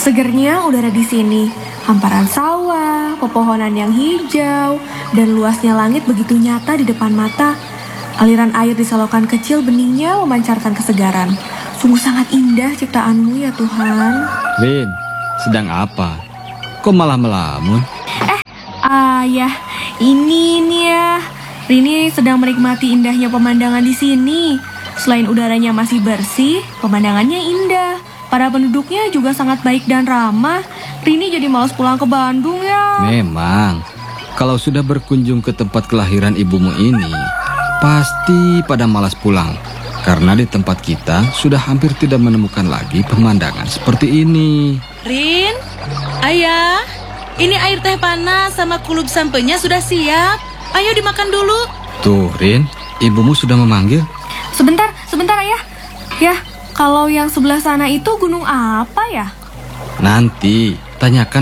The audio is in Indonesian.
Segernya udara di sini, hamparan sawah, pepohonan yang hijau, dan luasnya langit begitu nyata di depan mata. Aliran air di selokan kecil beningnya memancarkan kesegaran. Sungguh sangat indah ciptaanmu ya Tuhan. Rin, sedang apa? Kok malah melamun? Ayah, ini nih ya. Rini sedang menikmati indahnya pemandangan di sini. Selain udaranya masih bersih, pemandangannya indah. Para penduduknya juga sangat baik dan ramah. Rini jadi malas pulang ke Bandung ya. Memang, kalau sudah berkunjung ke tempat kelahiran ibumu ini, pasti pada malas pulang. Karena di tempat kita sudah hampir tidak menemukan lagi pemandangan seperti ini. Rin, ayah, ini air teh panas sama kulup sampenya sudah siap. Ayo dimakan dulu. Tuh, Rin, ibumu sudah memanggil. Sebentar ayah. Ya, kalau yang sebelah sana itu gunung apa ya? Nanti, tanyakan